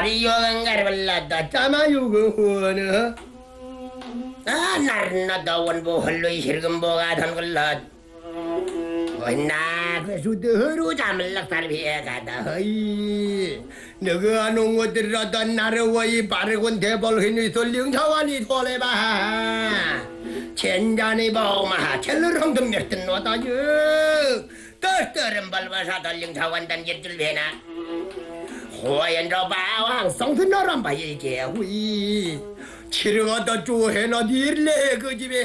Ariyo ngarwala tama yugo huana. Narna dawan bo hallo hirgam boga dhan gallat. Wahna kesudaru jamlak tarbiya kata hai. Naga anong wadiratan narawai paragon tebal hini soling chawani thole bah. Chendani bau mah chelurong demmerten wata je. Terem balbasa daling chawan dan yerjul bena. Hoyan ro bawang song noram bayi ke hui. 치르가다 쪼해나 딜레 그 집에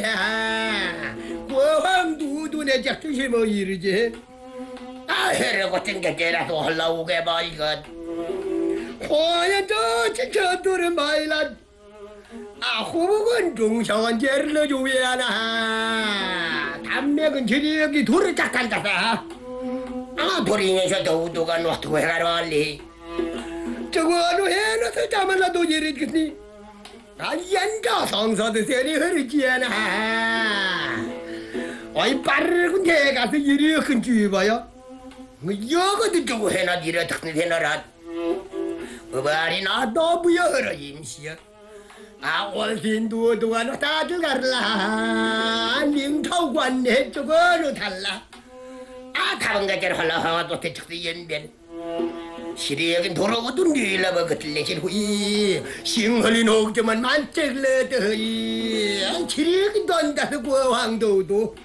고함 두두네 작두시 뭐 이러지 해를 같은 게 깨라도 흘러오게 봐 이것 호야 저 진짜 둘은 마일라 호복은 중상한 죄를 줘야 하나 담맥은 저리여기 둘을 짝 간다사 도리에서 더우도가 놓고 해가러 할리 저거 어느 해놔서 잠을라도 이러겠니 연가 성서도 세리 흐르지야나 어이 빠르군 대가서 이리 큰 주의봐요 여거도 주고 해나 니라 탁는 해나라 어바리 나도 부여 흐르 임시야 올신 두어두가 다 주가라 링타우관 해 저거로 달라 다른 가게를 하려 하와도 대척도 연변 시리에긴 돌아오던 닐라가 그틀레신 후이 싱헐린 옥점은 만짝러더이 시리에긴 돈다서 고왕도도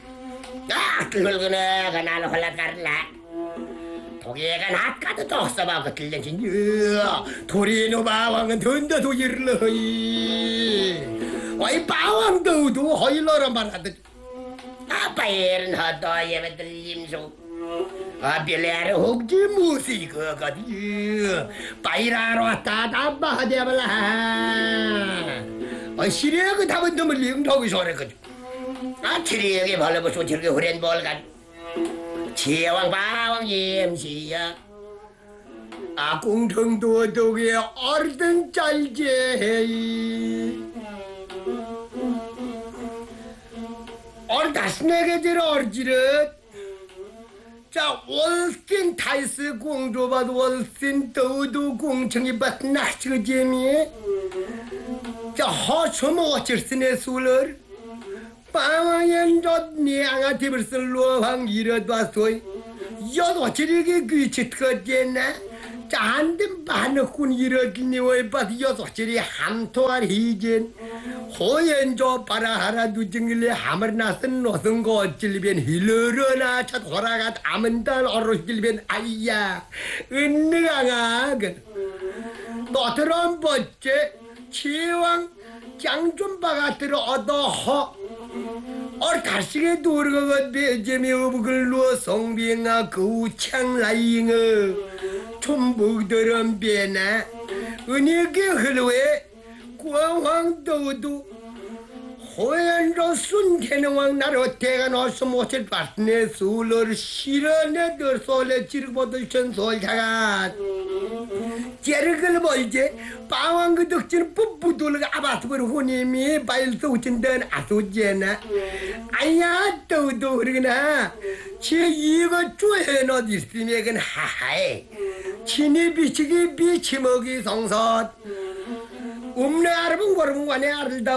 그걸그네 나는 홀라가르라 독예가 낫가도 독서봐 그틀레신 도리노 바왕은 돈다도 이르러이 와이 바왕도도 허일러란 말하듯 아빠에는 하도 예배들 임소 빌레르 혹지 무시 그거지 바이라로 왔다 담바 하대발라 시리에그 답은 좀 링도기 소리 그지 시리에게 발라보소 저렇게 후렌 볼간 지왕 바왕 임시야 공청도덕에 얼른 짤제해 다시 내게 들어 얼지릇 자, 월신 타이스 공조받 월신 더우도 공청이 받 나시고 재미 자, 허초모 어쩔스네 술을 빵왕연 젖니 앙아 디블슬 로황 이러다소이 여도 저리게 귀치트거제나 자, 한든 반어군 이러기니 왜받 여도 저리 함토할 희진 호연조 바라하라 누증일레 하mer 나선 노선 거 어찔리변 힐러러나 차 돌아가 아문단 어로힐변 아이야 은느강아 너처럼 버째 치왕 장좀바가 들어 얻어 가시게 도르가 배제미 어부글로 성빙아 거우창 라잉어 촌북들은 배나 은혜게 흘러에 광황도도 호연로 순개능왕 나로 대가 넣어서 못을 받네 술을 실어내들 솔에 지르보들 전솔자가 제르글 벌제 빵왕 그 덕지는 뿜뿌돌가 아바스벌 호님이 바일서 우친던 아소제나 아야 또도 그러구나 제 이거 쪼해 넣어도 있으면 하하에 친이 비치기 비치먹이 성섯 umne arbung warung wane arda